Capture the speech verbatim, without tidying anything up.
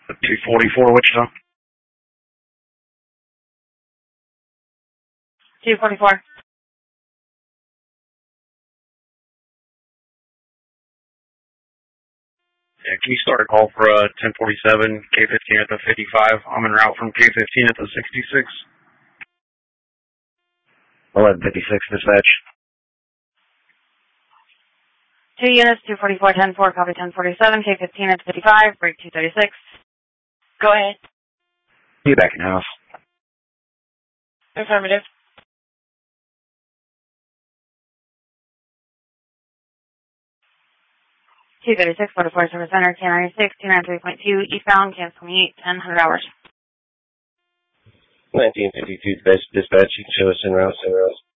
two forty-four, Wichita. two forty-four. Yeah, can you start a call for uh, ten forty-seven, K fifteen at the fifty-five? I'm en route from K fifteen at the sixty-six. eleven fifty-six, dispatch. Two units, two forty-four, ten four, copy ten forty-seven, K fifteen at fifty-five, break two thirty-six. Go ahead. You back in house. Affirmative. two thirty-six, forty-four Service Center, K ninety-six, two ninety-three point two, eastbound, K twenty-eight, ten, one hundred hours. nineteen fifty-two, dispatch, you can show us en route, en route.